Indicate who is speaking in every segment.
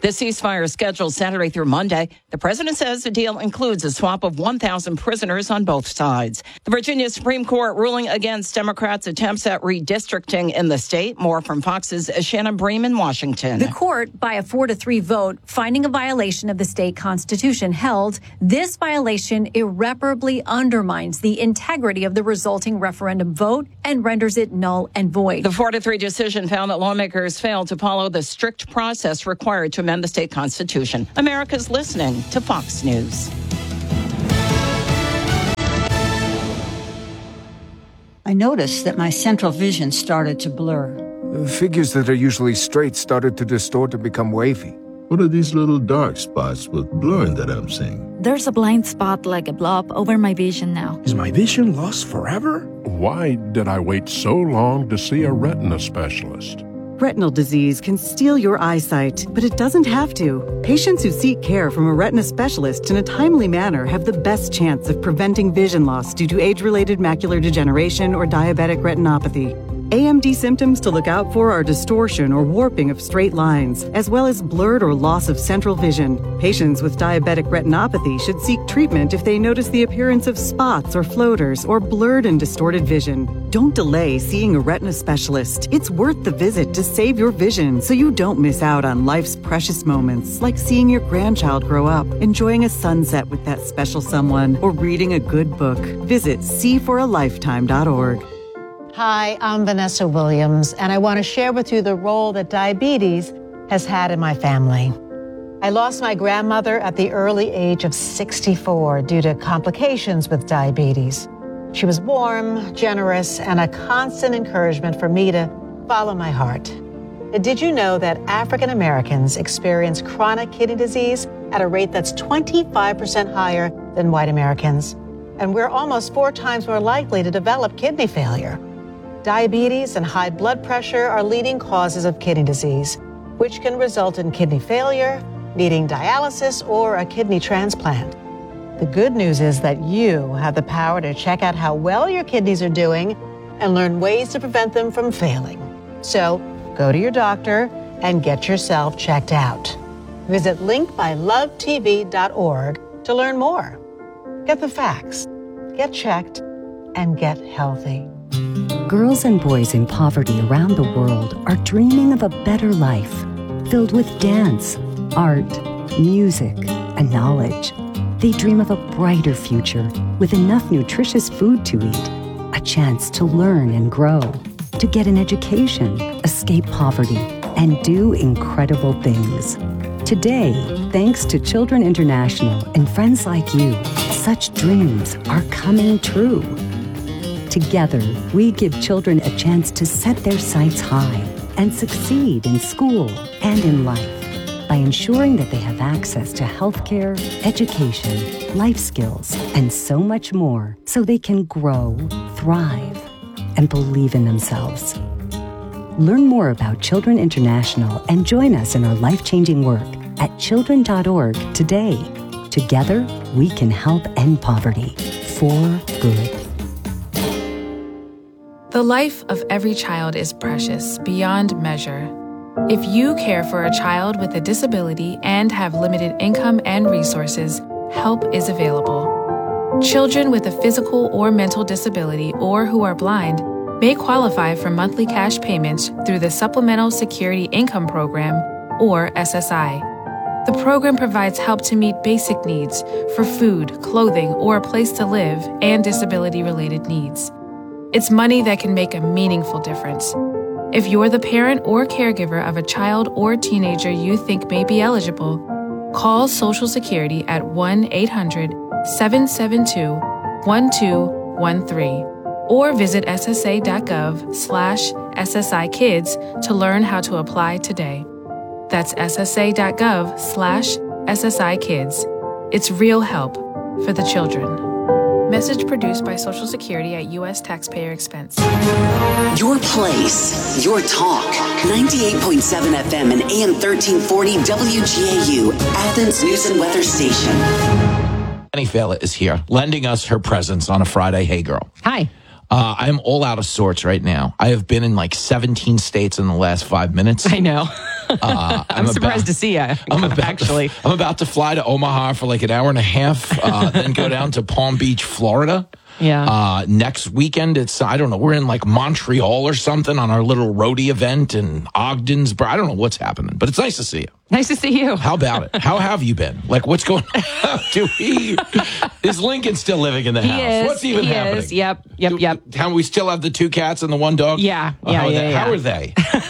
Speaker 1: The ceasefire is scheduled Saturday through Monday. The president says the deal includes a swap of 1,000 prisoners on both sides. The Virginia Supreme Court ruling against Democrats' attempts at redistricting in the state. More from Fox's Shannon Bream in Washington.
Speaker 2: The court, by a 4-3 vote, finding a violation of the state constitution, held this violation irreparably undermines the integrity of the resulting referendum vote and renders it null and void.
Speaker 1: The 4-3 decision found that lawmakers failed to follow the strict process required to amend the state constitution. America's listening to Fox News.
Speaker 3: I noticed that my central vision started to blur.
Speaker 4: Figures that are usually straight started to distort and become wavy.
Speaker 5: What are these little dark spots with blurring that I'm seeing?
Speaker 6: There's a blind spot like a blob over my vision now.
Speaker 7: Is my vision lost forever?
Speaker 8: Why did I wait so long to see a retina specialist?
Speaker 9: Retinal disease can steal your eyesight, but it doesn't have to. Patients who seek care from a retina specialist in a timely manner have the best chance of preventing vision loss due to age-related macular degeneration or diabetic retinopathy. AMD symptoms to look out for are distortion or warping of straight lines, as well as blurred or loss of central vision. Patients with diabetic retinopathy should seek treatment if they notice the appearance of spots or floaters or blurred and distorted vision. Don't delay seeing a retina specialist. It's worth the visit to save your vision so you don't miss out on life's precious moments, like seeing your grandchild grow up, enjoying a sunset with that special someone, or reading a good book. Visit seeforalifetime.org.
Speaker 10: Hi, I'm Vanessa Williams, and I want to share with you the role that diabetes has had in my family. I lost my grandmother at the early age of 64 due to complications with diabetes. She was warm, generous, and a constant encouragement for me to follow my heart. Did you know that African Americans experience chronic kidney disease at a rate that's 25% higher than white Americans? And we're almost 4 times more likely to develop kidney failure. Diabetes and high blood pressure are leading causes of kidney disease, which can result in kidney failure, needing dialysis, or a kidney transplant. The good news is that you have the power to check out how well your kidneys are doing and learn ways to prevent them from failing. So go to your doctor and get yourself checked out. Visit linkbylovetv.org to learn more. Get the facts, get checked, and get healthy.
Speaker 11: Girls and boys in poverty around the world are dreaming of a better life, filled with dance, art, music, and knowledge. They dream of a brighter future with enough nutritious food to eat, a chance to learn and grow, to get an education, escape poverty, and do incredible things. Today, thanks to Children International and friends like you, such dreams are coming true. Together, we give children a chance to set their sights high and succeed in school and in life by ensuring that they have access to healthcare, education, life skills, and so much more so they can grow, thrive, and believe in themselves. Learn more about Children International and join us in our life-changing work at children.org today. Together, we can help end poverty for good.
Speaker 12: The life of every child is precious beyond measure. If you care for a child with a disability and have limited income and resources, help is available. Children with a physical or mental disability or who are blind may qualify for monthly cash payments through the Supplemental Security Income Program, or SSI. The program provides help to meet basic needs for food, clothing, or a place to live, and disability-related needs. It's money that can make a meaningful difference. If you're the parent or caregiver of a child or teenager you think may be eligible, call Social Security at 1-800-772-1213 or visit ssa.gov/SSI-Kids to learn how to apply today. That's ssa.gov/SSI-Kids. It's real help for the children. Message produced by Social Security at U.S. taxpayer expense.
Speaker 13: Your place, your talk. 98.7 FM and AM 1340 WGAU, Athens News and Weather Station.
Speaker 14: Annie Fela is here, lending us her presence on a Friday. Hey, girl.
Speaker 15: Hi.
Speaker 14: I'm all out of sorts right now. I have been in like 17 states in the last 5 minutes.
Speaker 15: I know. I'm surprised to see you. I'm
Speaker 14: about to fly to Omaha for like an hour and a half, then go down to Palm Beach, Florida.
Speaker 15: Yeah.
Speaker 14: Next weekend, I don't know, we're in like Montreal or something on our little roadie event in Ogdensburg. I don't know what's happening, but it's nice to see you.
Speaker 15: Nice to see you.
Speaker 14: How about it? How have you been? Like, what's going on? Is Lincoln still living in the house?
Speaker 15: Is.
Speaker 14: What's even happening?
Speaker 15: Is. Yep.
Speaker 14: How we still have the 2 cats and the 1 dog?
Speaker 15: Yeah.
Speaker 14: How are they?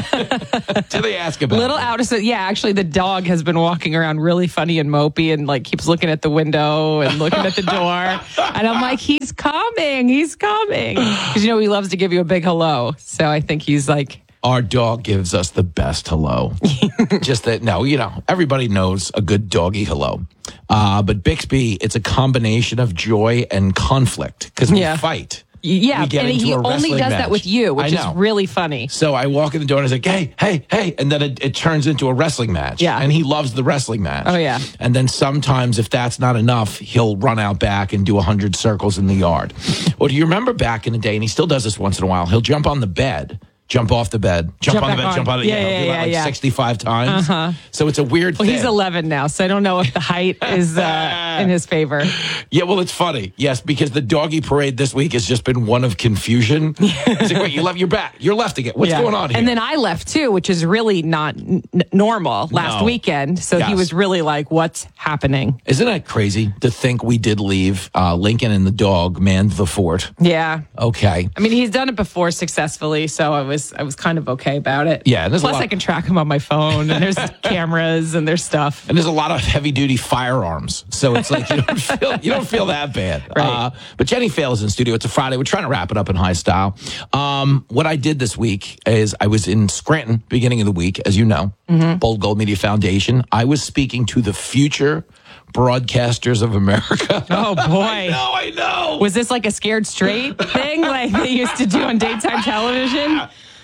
Speaker 14: Do they ask about
Speaker 15: Little out of actually the dog has been walking around really funny and mopey and like keeps looking at the window and looking at the door. And I'm like, he's coming. Because he loves to give you a big hello. So I think he's like,
Speaker 14: our dog gives us the best hello. Just that, everybody knows a good doggy hello. But Bixby, it's a combination of joy and conflict because we fight.
Speaker 15: Yeah, and he only does that with you, which is really funny.
Speaker 14: So I walk in the door and he's like, hey, and then it turns into a wrestling match.
Speaker 15: Yeah.
Speaker 14: And he loves the wrestling match.
Speaker 15: Oh, yeah.
Speaker 14: And then sometimes if that's not enough, he'll run out back and do 100 circles in the yard. Well, do you remember back in the day, and he still does this once in a while, he'll jump on the bed, jump off the bed, jump on the bed, jump on the bed. Yeah. 65 times.
Speaker 15: Uh-huh.
Speaker 14: So it's a weird thing.
Speaker 15: He's 11 now, so I don't know if the height is in his favor.
Speaker 14: Yeah, well, it's funny. Yes, because the doggy parade this week has just been one of confusion. It's like, wait, you left your back. You're left again. What's going on here?
Speaker 15: And then I left too, which is really not normal last weekend. So he was really like, what's happening?
Speaker 14: Isn't that crazy to think we did leave Lincoln and the dog manned the fort?
Speaker 15: Yeah.
Speaker 14: Okay.
Speaker 15: I mean, he's done it before successfully, so I was kind of okay about it.
Speaker 14: Yeah.
Speaker 15: Plus, I can track him on my phone, and there's cameras, and there's stuff.
Speaker 14: And there's a lot of heavy-duty firearms, so it's like you don't feel that bad.
Speaker 15: Right.
Speaker 14: But Jenny Fail is in studio. It's a Friday. We're trying to wrap it up in high style. What I did this week is I was in Scranton, beginning of the week, as you know, Bold Gold Media Foundation. I was speaking to the future broadcasters of America.
Speaker 15: Oh, boy.
Speaker 14: I know.
Speaker 15: Was this like a Scared Straight thing like they used to do on daytime television?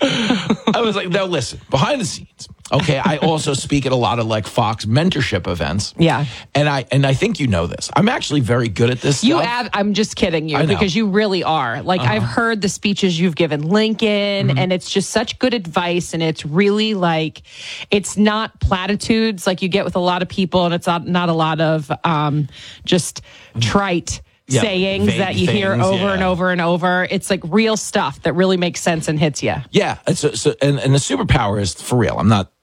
Speaker 14: I was like, no, listen, behind the scenes. Okay, I also speak at a lot of like Fox mentorship events.
Speaker 15: Yeah.
Speaker 14: And I think you know this. I'm actually very good at this stuff.
Speaker 15: I'm just kidding you because you really are. Like I've heard the speeches you've given Lincoln and it's just such good advice and it's really like it's not platitudes like you get with a lot of people and it's not a lot of just trite sayings that you hear over and over and over. It's like real stuff that really makes sense and hits you.
Speaker 14: Yeah. And the superpower is for real. I'm not,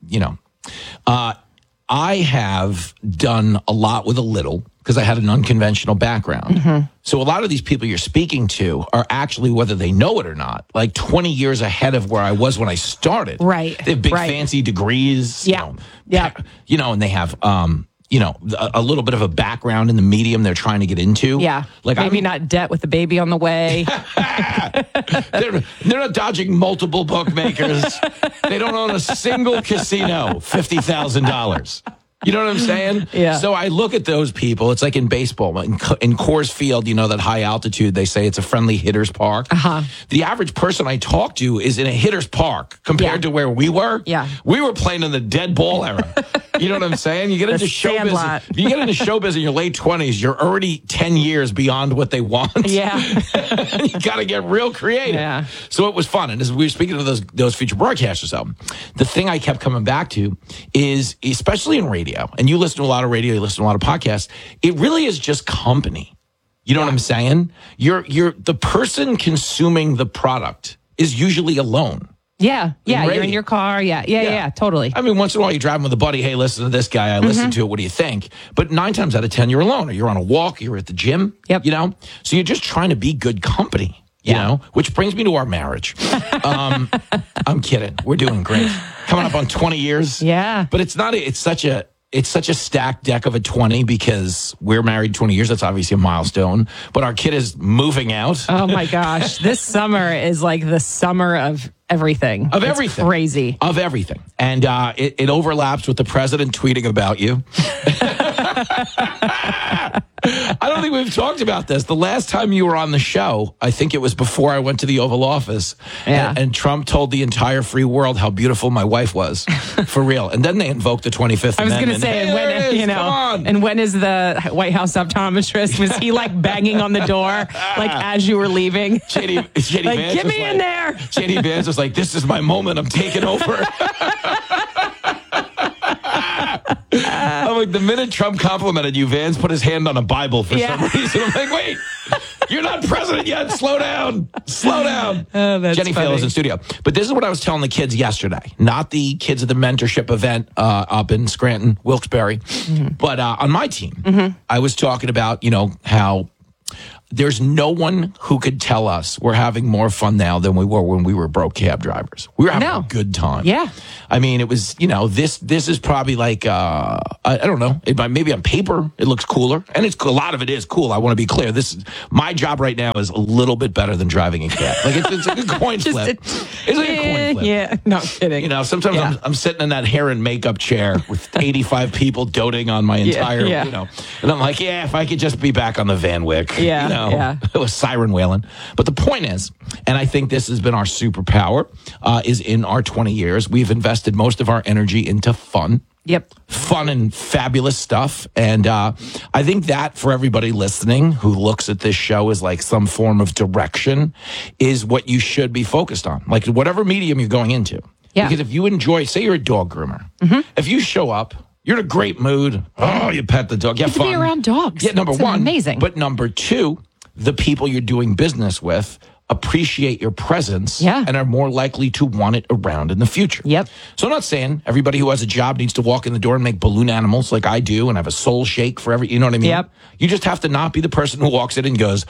Speaker 14: I have done a lot with a little because I had an unconventional background. So a lot of these people you're speaking to are actually, whether they know it or not, like 20 years ahead of where I was when I started.
Speaker 15: Right.
Speaker 14: They have big fancy degrees.
Speaker 15: Yeah.
Speaker 14: And they have, a little bit of a background in the medium they're trying to get into.
Speaker 15: Yeah.
Speaker 14: Like
Speaker 15: maybe not debt with the baby on the way.
Speaker 14: They're not dodging multiple bookmakers. They don't own a single casino. $50,000. You know what I'm saying?
Speaker 15: Yeah.
Speaker 14: So I look at those people. It's like in baseball. In Coors Field, that high altitude, they say it's a friendly hitter's park. The average person I talk to is in a hitter's park compared to where we were.
Speaker 15: Yeah.
Speaker 14: We were playing in the dead ball era. You know what I'm saying? You get into show business. You get into show business in your late 20s, you're already 10 years beyond what they want.
Speaker 15: Yeah.
Speaker 14: You got to get real creative.
Speaker 15: Yeah.
Speaker 14: So it was fun. And as we were speaking to those future broadcasters, the thing I kept coming back to is, especially in radio, and you listen to a lot of radio, you listen to a lot of podcasts, it really is just company. You know what I'm saying? You're the person consuming the product is usually alone.
Speaker 15: Yeah, you're in your car. Yeah, totally.
Speaker 14: I mean, once in a while you're driving with a buddy. Hey, listen to this guy. I listened to it. What do you think? But 9 times out of 10, you're alone, or you're on a walk, you're at the gym.
Speaker 15: Yep.
Speaker 14: So you're just trying to be good company. You know, which brings me to our marriage. I'm kidding. We're doing great. Coming up on 20 years.
Speaker 15: Yeah.
Speaker 14: But it's not. It's such a stacked deck of a 20 because we're married 20 years. That's obviously a milestone. But our kid is moving out.
Speaker 15: Oh, my gosh. This summer is like the summer of everything. It's crazy.
Speaker 14: Of everything. And it overlaps with the president tweeting about you. I don't think we've talked about this. The last time you were on the show, I think it was before I went to the Oval Office.
Speaker 15: Yeah.
Speaker 14: And Trump told the entire free world how beautiful my wife was. For real. And then they invoked the 25th Amendment.
Speaker 15: I was going to say, and when is the White House optometrist? Was he like banging on the door like as you were leaving?
Speaker 14: JD
Speaker 15: like,
Speaker 14: Vance
Speaker 15: get me in there.
Speaker 14: JD Vance was like, this is my moment. I'm taking over. the minute Trump complimented you, Vance put his hand on a Bible for some reason. I'm like, wait, you're not president yet. Slow down. Slow down.
Speaker 15: Oh, that's
Speaker 14: Jenny
Speaker 15: funny.
Speaker 14: Fales in studio. But this is what I was telling the kids yesterday, not the kids at the mentorship event up in Scranton, Wilkes-Barre, but on my team. I was talking about, how there's no one who could tell us we're having more fun now than we were when we were broke cab drivers. We were having a good time.
Speaker 15: Yeah.
Speaker 14: I mean, it was, this is probably like, I don't know, maybe on paper it looks cooler. And a lot of it is cool. I want to be clear. My job right now is a little bit better than driving a cab. Like it's a good coin flip. It's like a coin flip.
Speaker 15: Yeah, no kidding.
Speaker 14: Sometimes I'm sitting in that hair and makeup chair with 85 people doting on my entire, and I'm like, if I could just be back on the Van Wyck, it was siren wailing. But the point is, and I think this has been our superpower, is in our 20 years, we've invested most of our energy into fun.
Speaker 15: Yep.
Speaker 14: Fun and fabulous stuff. And I think that for everybody listening who looks at this show as like some form of direction is what you should be focused on. Like whatever medium you're going into.
Speaker 15: Yeah.
Speaker 14: Because if you enjoy, say you're a dog groomer. If you show up, you're in a great mood. Oh, you pet the dog. You have
Speaker 15: fun. To be around dogs.
Speaker 14: Yeah, number one.
Speaker 15: Amazing.
Speaker 14: But number two, the people you're doing business with appreciate your presence and are more likely to want it around in the future.
Speaker 15: Yep.
Speaker 14: So I'm not saying everybody who has a job needs to walk in the door and make balloon animals like I do and have a soul shake for you know what I mean?
Speaker 15: Yep.
Speaker 14: You just have to not be the person who walks in and goes,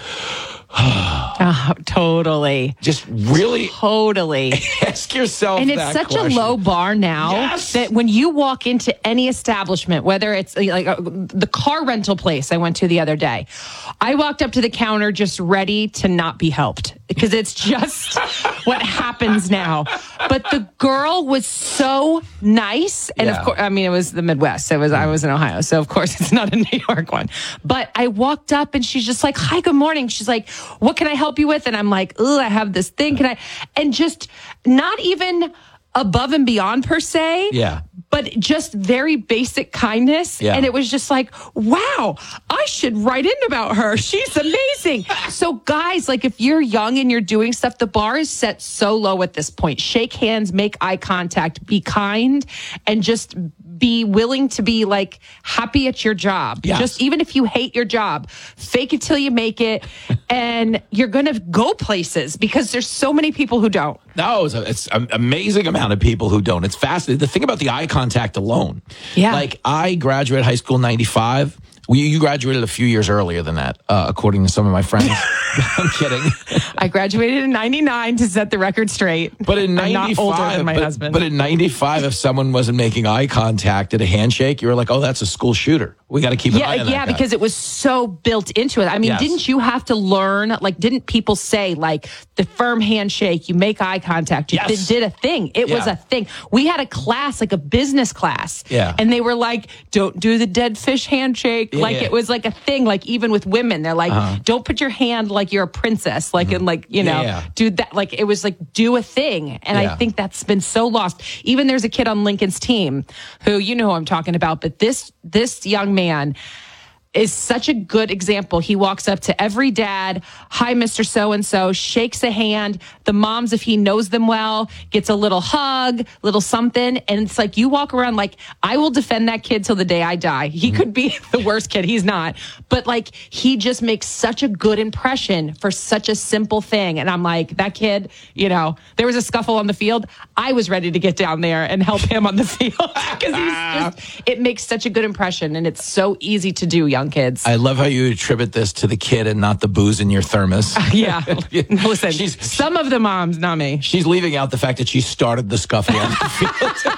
Speaker 15: oh, totally.
Speaker 14: Just really
Speaker 15: totally
Speaker 14: ask yourself
Speaker 15: and it's such a low bar now that when you walk into any establishment, whether it's like the car rental place I went to the other day, I walked up to the counter just ready to not be helped because it's just what happens now. But the girl was so nice. And of course, I mean, it was the Midwest. I was in Ohio. So of course it's not a New York one, but I walked up and she's just like, hi, good morning. She's like, what can I help you with? And I'm like, I have this thing. And just not even above and beyond per se.
Speaker 14: Yeah.
Speaker 15: But just very basic kindness.
Speaker 14: Yeah.
Speaker 15: And it was just like, wow, I should write in about her. She's amazing. So guys, like if you're young and you're doing stuff, the bar is set so low at this point. Shake hands, make eye contact, be kind, and just be willing to be like happy at your job.
Speaker 14: Yes.
Speaker 15: Just even if you hate your job, fake it till you make it. And you're going to go places because there's so many people who don't.
Speaker 14: No, it's an amazing amount of people who don't. It's fascinating. The thing about the eye contact alone.
Speaker 15: Yeah.
Speaker 14: Like I graduated high school in 95. You graduated a few years earlier than that, according to some of my friends. I'm kidding.
Speaker 15: I graduated in 99 to set the record straight.
Speaker 14: But in 95,
Speaker 15: I'm not older than my husband.
Speaker 14: But in 95, if someone wasn't making eye contact at a handshake, you were like, oh, that's a school shooter. We got to keep an eye on that guy.
Speaker 15: Because it was so built into it. I mean, didn't you have to learn, like, didn't people say, like, the firm handshake, you make eye contact, you did a thing. It was a thing. We had a class, like a business class.
Speaker 14: Yeah.
Speaker 15: And they were like, don't do the dead fish handshake. It was like a thing, like, even with women, they're like, don't put your hand like you're a princess, like, and like, do that. Like, it was like, do a thing. And I think that's been so lost. Even there's a kid on Lincoln's team who, you know who I'm talking about, but this young man is such a good example. He walks up to every dad, hi, Mr. So-and-so, shakes a hand. The moms, if he knows them well, gets a little hug, little something. And it's like, you walk around like, I will defend that kid till the day I die. He could be the worst kid. He's not. But like, he just makes such a good impression for such a simple thing. And I'm like, that kid, there was a scuffle on the field. I was ready to get down there and help him on the field because it makes such a good impression. And it's so easy to do, young kids.
Speaker 14: I love how you attribute this to the kid and not the booze in your thermos.
Speaker 15: Yeah. Listen, some of the moms, not me.
Speaker 14: She's leaving out the fact that she started the scuffle on the field.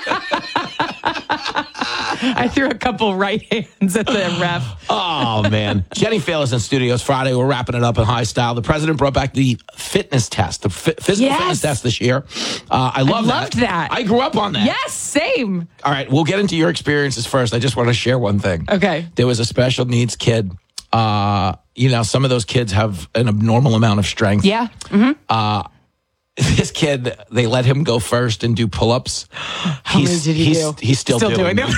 Speaker 15: I threw a couple right hands at the ref.
Speaker 14: Oh, man. Jenny Fales in studios Friday. We're wrapping it up in high style. The president brought back the fitness test, the physical fitness test this year. I loved that. I grew up on that.
Speaker 15: Yes, same.
Speaker 14: All right, we'll get into your experiences first. I just want to share one thing.
Speaker 15: Okay.
Speaker 14: There was a special needs kid. Some of those kids have an abnormal amount of strength.
Speaker 15: Yeah. Mm-hmm.
Speaker 14: this kid, they let him go first and do pull-ups.
Speaker 15: How many did he do?
Speaker 14: He's still doing
Speaker 15: them.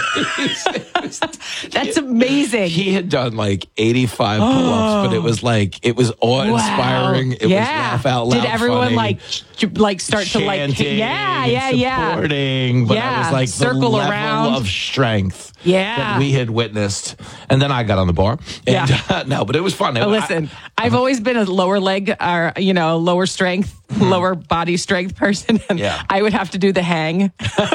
Speaker 15: That's amazing.
Speaker 14: He had done like 85 pull-ups, but it was awe-inspiring.
Speaker 15: Wow.
Speaker 14: It was laugh out loud.
Speaker 15: Did everyone
Speaker 14: funny.
Speaker 15: like start
Speaker 14: Chanting,
Speaker 15: to yeah,
Speaker 14: supporting, but I was like
Speaker 15: circle
Speaker 14: the level
Speaker 15: around
Speaker 14: of strength that we had witnessed, and then I got on the bar. And, no, but it was fun.
Speaker 15: Listen, I've always been a lower leg or lower strength, lower body strength person, and I would have to do the hang.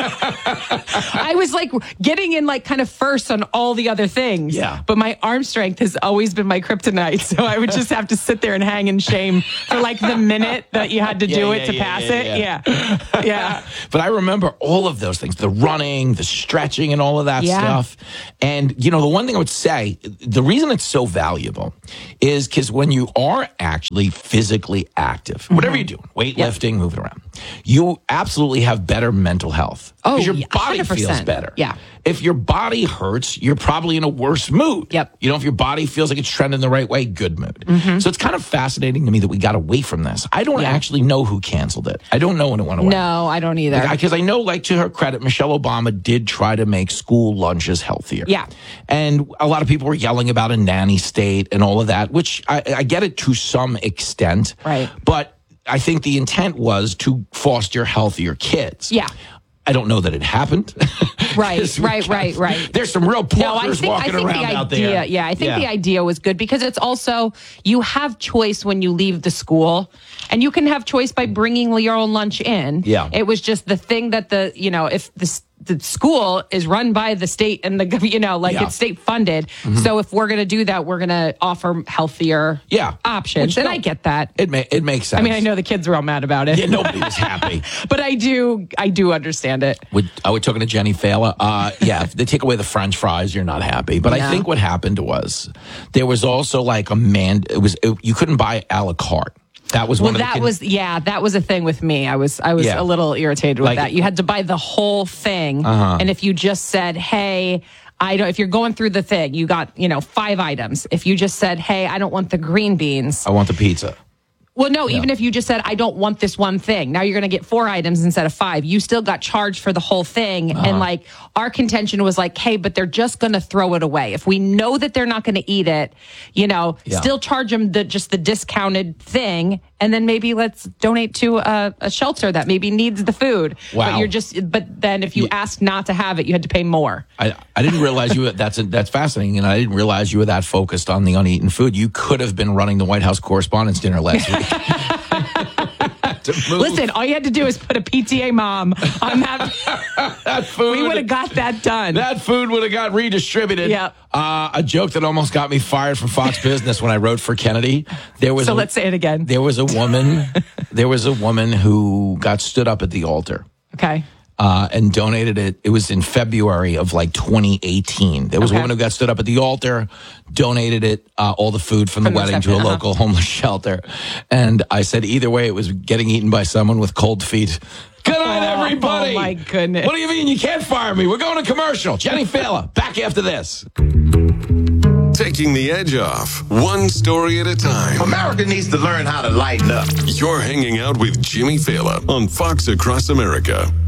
Speaker 15: I was like getting in like kind of first on all the other things.
Speaker 14: Yeah.
Speaker 15: But my arm strength has always been my kryptonite. So I would just have to sit there and hang in shame for like the minute that you had to do it to pass it. Yeah.
Speaker 14: But I remember all of those things, the running, the stretching, and all of that stuff. And, the one thing I would say, the reason it's so valuable is because when you are actually physically active, whatever you're doing, weightlifting, moving around, you absolutely have better mental health. Because your body
Speaker 15: 100%.
Speaker 14: feels better.
Speaker 15: Yeah.
Speaker 14: If your body hurts, you're probably in a worse mood.
Speaker 15: Yep.
Speaker 14: If your body feels like it's trending the right way, good mood. So it's kind of fascinating to me that we got away from this. I don't actually know who canceled it. I don't know when it went away.
Speaker 15: No, I don't either.
Speaker 14: Because I know, like, to her credit, Michelle Obama did try to make school lunches healthier.
Speaker 15: Yeah.
Speaker 14: And a lot of people were yelling about a nanny state and all of that, which I get it to some extent.
Speaker 15: Right.
Speaker 14: But I think the intent was to foster healthier kids.
Speaker 15: Yeah.
Speaker 14: I don't know that it happened.
Speaker 15: Right.
Speaker 14: There's some real porkers walking around out there.
Speaker 15: Yeah, I think the idea was good because it's also, you have choice when you leave the school, and you can have choice by bringing your own lunch in.
Speaker 14: Yeah.
Speaker 15: It was just the thing that if the school is run by the state and it's state funded. So if we're going to do that, we're going to offer healthier options. And I get that.
Speaker 14: It makes sense.
Speaker 15: I mean, I know the kids were all mad about it.
Speaker 14: Yeah, nobody was happy.
Speaker 15: But I do understand it.
Speaker 14: Are we talking to Jenny Fela? If they take away the French fries, you're not happy. But I think what happened was there was also like you couldn't buy a la carte. That was one of the
Speaker 15: that was a thing with me. I was a little irritated with that. You had to buy the whole thing, and if you just said, "Hey, if you're going through the thing, you got 5 items. If you just said, "Hey, I don't want the green beans.
Speaker 14: I want the pizza."
Speaker 15: Well, no, even if you just said, I don't want this one thing, now you're going to get 4 items instead of 5. You still got charged for the whole thing. And like, our contention was like, hey, but they're just going to throw it away. If we know that they're not going to eat it, still charge them the discounted thing. And then maybe let's donate to a shelter that maybe needs the food.
Speaker 14: Wow.
Speaker 15: But then if you asked not to have it, you had to pay more.
Speaker 14: I didn't realize that's fascinating. And I didn't realize you were that focused on the uneaten food. You could have been running the White House Correspondents' Dinner last week.
Speaker 15: Listen, all you had to do is put a PTA mom on that food. We would have got that done.
Speaker 14: That food would have got redistributed.
Speaker 15: Yep.
Speaker 14: A joke that almost got me fired from Fox Business when I wrote for Kennedy.
Speaker 15: Let's say it again.
Speaker 14: There was a woman who got stood up at the altar.
Speaker 15: Okay.
Speaker 14: And donated it. It was in February of like 2018. There was a woman who got stood up at the altar, donated it, all the food from the wedding to a local homeless shelter. And I said, either way, it was getting eaten by someone with cold feet. Good night, everybody.
Speaker 15: Oh, my goodness.
Speaker 14: What do you mean you can't fire me? We're going to commercial. Jenny Fela, back after this.
Speaker 16: Taking the edge off, one story at a time.
Speaker 5: America needs to learn how to lighten up.
Speaker 16: You're hanging out with Jimmy Fela on Fox Across America.